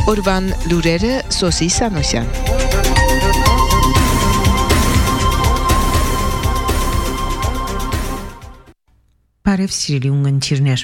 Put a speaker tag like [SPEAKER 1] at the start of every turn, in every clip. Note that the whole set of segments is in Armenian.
[SPEAKER 1] Օրվան լուրերը Սոսի Սանոսյան։
[SPEAKER 2] Բարև սիրելի ունգընտիրներ։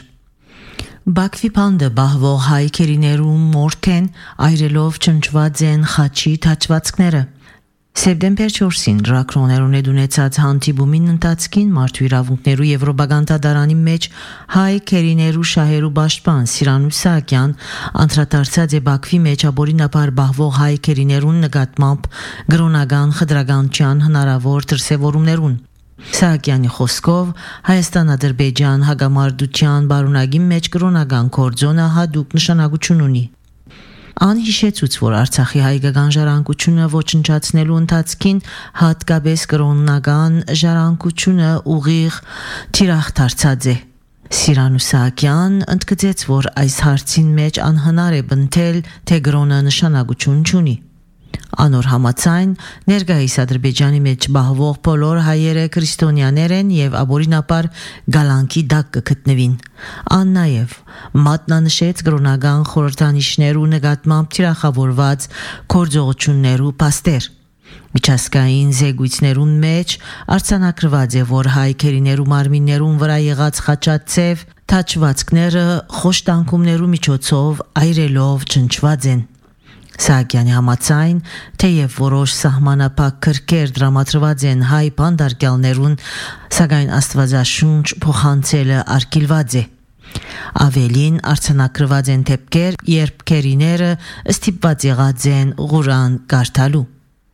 [SPEAKER 2] Բաքվի պանդը բահվող հայ քերիներու մորթեն այրելով ճնճված են խաչի թաչվածքները։ Սեպտեմբեր 4-ին ռակրոներուն ունեցած հանդիպումին ընթացքին մարդու իրավունքներու Եվրոպական դատարանի մեջ հայ քերիներու շահերու պաշտպան Սիրանուշ Սահակյան անդրադարձած է Բաքվի մեջ աբորինաբար բահվող հայ քերիներուն նկատմամբ գրոնական խտրականության հնարավոր դրսևորումներուն։ Սահակյանի խոսքով Հայաստան-Ադրբեջան հագամարտության բարունակի մեջ կրոնական կորձոնը հատուկ նշանակություն ունի։ Ան հիշեցուց, որ Արցախի հայկական ժառանգությունը ոչնչացնելու ընթացքին հատկապես կրոնական ժառանգությունը ուղիղ թիրախ դարձած է։ Սիրանուշ Սահակյան ընդգծեց, որ այս հարցին մեջ անհնար է բնթել, թե կրոնը նշանակություն չունի։ Անոր համաձայն ներկայիս Ադրբեջանի մեջ բահվող բոլոր հայերը քրիստոնյաներ են եւ աբորինապար գալանքի դակ կգտնվին։ Ան նաեւ մատնանշեց կրոնական խորհրդանիշներու նկատմամբ թիրախավորված գործողություններու փաստեր։ Միջազգային զեկույցներուն մեջ արձանագրված է, որ հայ քերիներու մարմիններուն վրա եղած խաչացև թաչվածքները խոշտանգումներու միջոցով այրելով ճնճված են։ Սահակյանի համաձայն, թեև որոշ սահմանափակ քրքեր դրամատրված են հայ բանդարգյալներուն, սակայն Աստվածաշունչ փոխանցելը արգելված է։ Ավելին արձանագրված են դեպքեր, երբ քերիները ստիպված եղած են Ղուրան կարդալու։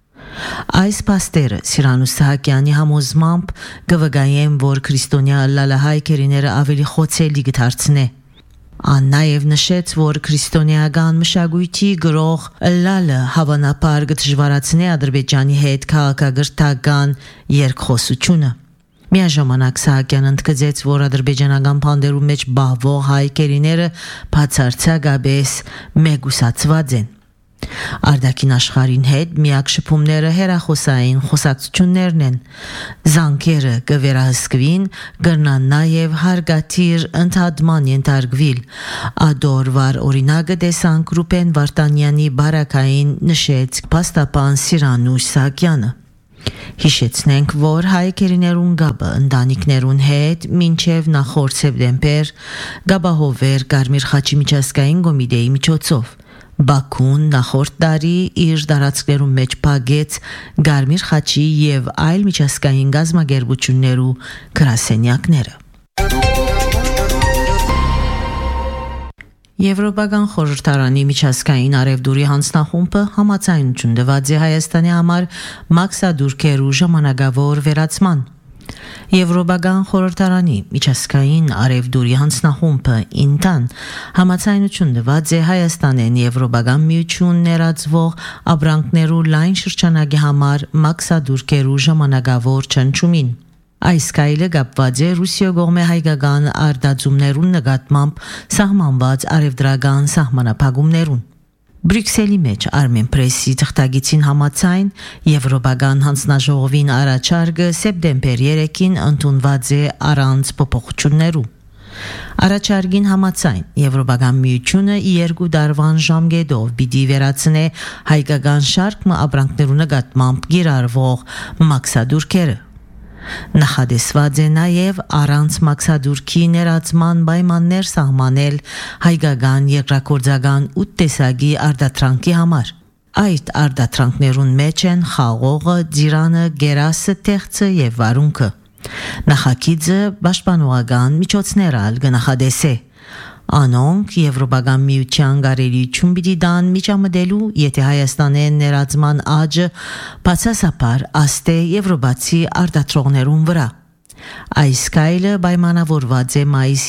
[SPEAKER 2] Այս փաստերը Սիրանուշ Սահակյանի համոզմամբ կվկայեն, որ քրիստոնյա լալահայ քերիները ավելի խոցելի կդարձնե։ Ան նաև նշեց, որ քրիստոնեական մշակույթի գրող լալը հավանաբար կդժվարացնի Ադրբեջանի հետ քաղաքագրթական երկխոսությունը։ Միաժամանակ Սահակյանն ընդգծեց, որ ադրբեջանական բանդերու մեջ բահվող հայ քերիները բացարձակապես մեկուսացված են։ Արդակին աշխարհին հետ միակ շփումները հերախոսային խոսակցություններն են։ Զանգերը կվերահսկվին, կրնան նաև հարգաթիր ընդհատման ենթարկվիլ։ Ադորվար օրինակը տեսանք Ռուբեն Վարդանյանի բարակային նշեց փաստաբան Սիրանուշ Սահակյանը։ Հիշեցնենք, որ հայ քերիներուն գաբը ընտանիքներուն հետ մինչև նախորդ սեպտեմբեր գաբահովեր Կարմիր խաչի միջազգային կոմիտեի միջոցով։ Բաքուն նախորդ տարի իր դարածքներում մեջ փակեց Կարմիր խաչի եւ այլ միջազգային գազագերբություններու գրասենյակները։ Եվրոպական խորհրդարանի միջազգային արևդուրի հանձնախումբը համաձայնություն տված է Հայաստանի համար մաքսադուրքերու ժամանակավոր վերացման։ Եվրոպական խորհրդարանի միջազգային արևդուրի հանձնախումբը ինտան համաձայնություն տված է Հայաստանեն Եվրոպական միություն ներածվող ապրանքներու լայն շրջանակի համար մաքսադուրքերու ժամանակավոր չնչումին։ Այս կայլը կապված է Ռուսիա կողմէ հայկական արտադրումներուն նկատմամբ սահմանված արևդրական սահմանափակումներուն։ Բրյուսելի մեջ Armen Press-ի թղթագիտին համաձայն Եվրոպական հանձնաժողովին առաջարկը սեպտեմբեր 3-ին ընդունված է առանց փոփոխություններու։ Առաջարկին համաձայն Եվրոպական միությունը 2 տարվան ժամկետով պիտի վերացնե հայկական շարք ապրանքներու նկատմամբ կիրառվող մաքսադուրքերը։ Նախադեсված է նաև առանց մաքսադուրքի ներածման պայմաններ սահմանել հայկական երկրագործական 8 տեսակի արտադրանքի համար։ Այդ արտադրանքներուն մեջ են խաղողը, ձիրանը, գերասը, թեղծը եւ վարունգը։ Նախագիծը պաշտպանողական միջոցներ ալ կնախադեսե։ Անոնք Եվրոպական միության գարելիություն պիտի դան միջամտելու, եթե Հայաստանեն ներածման աճը բացասաբար աստե եվրոպացի արտադրողներուն վրա։ Այս կայլը պայմանավորված է մայիս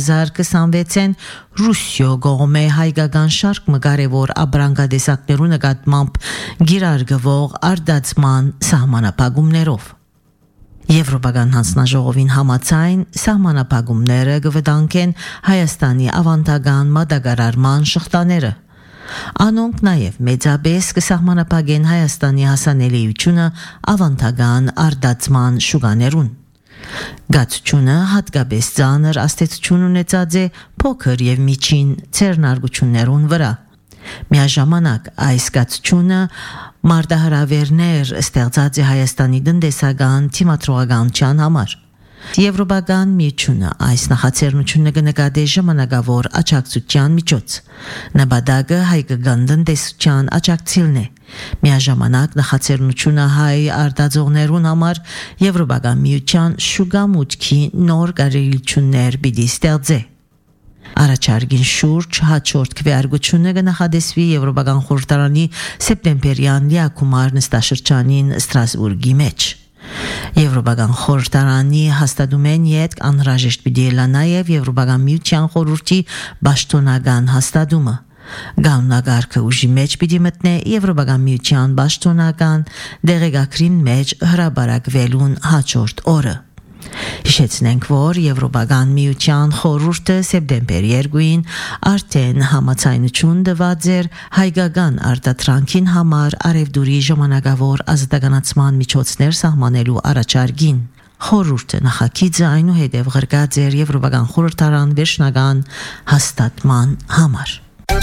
[SPEAKER 2] 2026-ին Ռուսիա կողմէ հայկական շարք կարևոր ապրանքատեսակներու նկատմամբ գիրարգվող արտադրման սահմանափակումներով։ Եվրոպական հանձնաժողովին համաձայն սահմանափակումները կվտանգեն Հայաստանի ավանդական մատակարարման շղթաները։ Անոնք նաև մեծապես կսահմանափակեն Հայաստանի հասանելիությունը ավանդական արտադրման շուկաներուն։ Գացությունը հատկապես ծանր աստեցություն ունեցած է փոքր եւ միջին ցերնարգություններուն վրա։ Միաժամանակ այս զգացությունը մարտահրավերներ ստեղծած է Հայաստանի տնտեսական թիմադրողականության համար։ Եվրոպական միությունը այս նախաձեռնությունը կնկատի ժամանակավոր աջակցության միջոց։ Նպատակը հայկական տնտեսության աջակցելն է։ Միաժամանակ նախաձեռնությունը հայ արտադրողներուն համար Եվրոպական միության շուկա մուտքի նոր կարողություններ պիտի ստեղծի։ Առաջարկին շուրջ հաջորդ քվեարկությունը կնախադեсվի Եվրոպական խորհրդարանի սեպտեմբերյան լիակումար նստաշրջանին Ստրասբուրգի մեջ։ Եվրոպական խորհրդարանի հաստատումեն յետք անհրաժեշտ պիտի լա նաև Եվրոպական միության խորհրդի պաշտոնական հաստատումը։ Գանունակարգը ուժի մեջ պիտի մտնե Եվրոպական միության պաշտոնական դեղեկագրին մեջ հրապարակվելուն հաջորդ օրը։ Հիշեցնենք, որ Եվրոպական միության խորհուրդը սեպտեմբեր 2-ին արդեն համաձայնություն տված էր հայկական արտադրանքին համար արևդուրի ժամանակավոր ազատականացման միջոցներ սահմանելու առաջարկին։ Խորհուրդը նախագիծը այնուհետև ղրկած էր Եվրոպական խորհրդարան վերջնական հաստատման համար։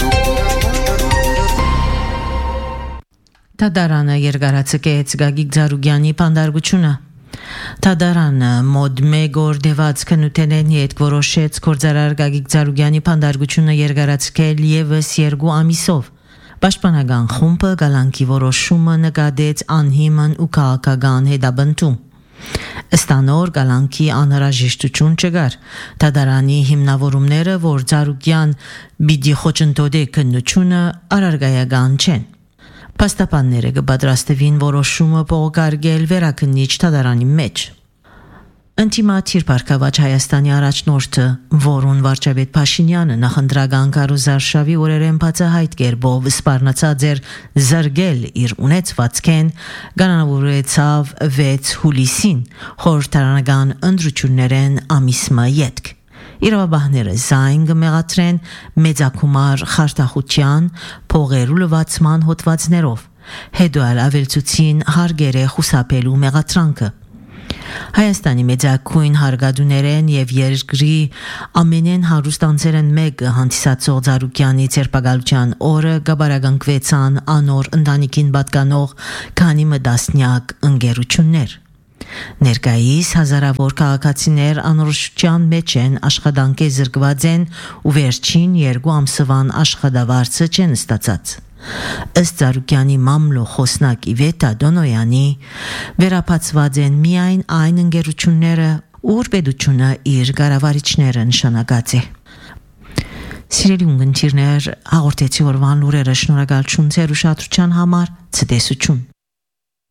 [SPEAKER 2] Տադարանը երկարացկեց Գագիկ Ձարուգյանի պանդարգությունը։ Տադարանը մոտ մեկ օր դեված քննութենեն յետք որոշեց գործարար Գագիկ Ձարուգյանի պանդարգությունը երկարացկել ևս 2 ամիսով։ Պաշտպանական խումբը գալանքի որոշումը նկատեց անհիմն ու քաղաքական հետապնդում։ Ըստ անոր գալանքի անհրաժեշտություն չկար։ Տադարանի հիմնավորումները, որ Ձարուգյան պիտի խոչընդոտի քննությունը, առարգայական չեն։ Պաստապանները կպատրաստվին որոշումը փոխարկել վերաքննիչ Տադարանի մեջ։ Ընտիմատիր Պարկավաճ Հայաստանի առաջնորդը, որուն վարչապետ Փաշինյանը նախընտրական կարուզարշավի օրերեն բացահայտ կերպով սպառնացած էր զրկել իր ունեցվածքեն, կանոնավորեցավ 6 հուլիսին խորհրդարանական ընտրություններեն ամիսմա յետք։ Իրավաբանները զայն կմեղադրեն մեծակումար խարտախության փողերու լվացման հոդվածներով, հետո էլ ավելցուցին հարգերը խուսափելու մեղադրանքը։ Հայաստանի մեծակույն հարգադուներեն եւ երկրի ամենեն հարուստ անձերեն մեկը հանդիսացող Ձարուգյանի ցերպակալության օրը գաբարագանքվեցան անոր ընտանիքին պատկանող քանի մտասնյակ ընկերություններ։ Ներկայիս հազարավոր քաղաքացիներ անորոշության մեջ են, աշխատանքի զրկված են ու վերջին 2 ամսվան աշխատավարձը չեն ստացած։ Ըստ Ձարուգյանի մամլո խոսնակ Իվետա Դոնոյանի վերապացված են միայն այն ընկերությունները, ուր պետությունը իր կառավարիչները նշանակած է։ Սիրելի ունգընտիրներ, հաղորդեցի օրվան լուրերը, շնորհակալություն ձեր ուշադրության համար, ցտեսություն։